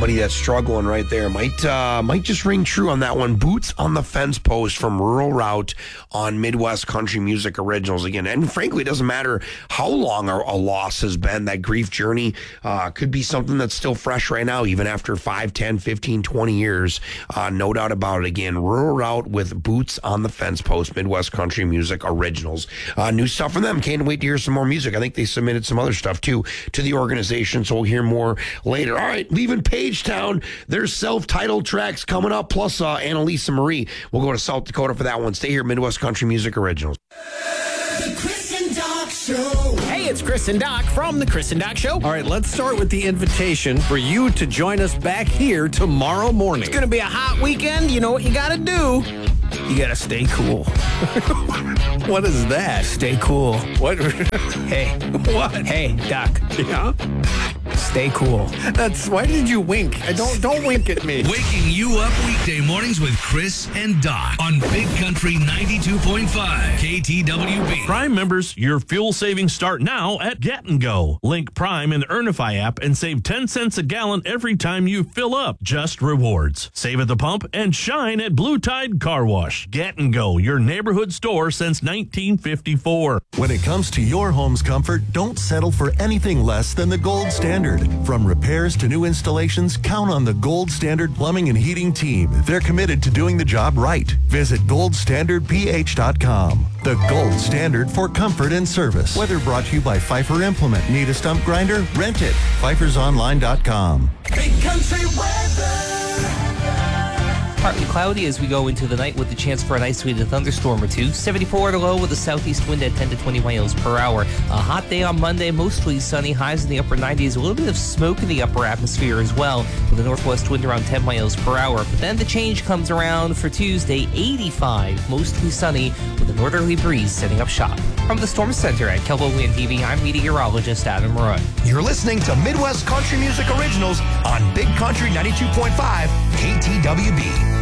somebody that's struggling right there. Might just ring true on that one. Boots on the Fence Post from Rural Route on Midwest Country Music Originals again. And frankly, it doesn't matter how long a loss has been. That grief journey could be something that's still fresh right now, even after 5, 10, 15, 20 years. No doubt about it. Again, Rural Route with Boots on the Fence Post, Midwest Country Music Originals. New stuff from them. Can't wait to hear some more music. I think they submitted some other stuff too to the organization, so we'll hear more later. All right, leaving Pagetown. There's self-titled tracks coming up, plus Annalisa Marie. We'll go to South Dakota for that one. Stay here, Midwest Country Music Originals. The Chris and Doc Show. Hey, it's Chris and Doc from The Chris and Doc Show. All right, let's start with the invitation for you to join us back here tomorrow morning. It's going to be a hot weekend. You know what you got to do? You got to stay cool. What is that? Stay cool. What? Hey. What? Hey, Doc. Yeah? Stay cool. Why did you wink? Don't wink at me. Waking you up weekday mornings with Chris and Doc on Big Country 92.5 KTWB. Prime members, your fuel savings start now at Get and Go. Link Prime in the Earnify app and save 10 cents a gallon every time you fill up. Just rewards. Save at the pump and shine at Blue Tide Car Wash. Get and Go, your neighborhood store since 1954. When it comes to your home's comfort, don't settle for anything less than the gold standard. From repairs to new installations, count on the Gold Standard Plumbing and Heating team. They're committed to doing the job right. Visit goldstandardph.com. The gold standard for comfort and service. Whether brought to you by Pfeiffer Implement. Need a stump grinder? Rent it. PfeiffersOnline.com. Big Country weather. Partly cloudy as we go into the night with the chance for an isolated thunderstorm or two. 74 at a low with a southeast wind at 10 to 20 miles per hour. A hot day on Monday, mostly sunny, highs in the upper 90s. A little bit of smoke in the upper atmosphere as well, with a northwest wind around 10 miles per hour. But then the change comes around for Tuesday, 85, mostly sunny, with a northerly breeze setting up shop. From the Storm Center at Kelbo Wind TV, I'm meteorologist Adam Roy. You're listening to Midwest Country Music Originals on Big Country 92.5 KTWB.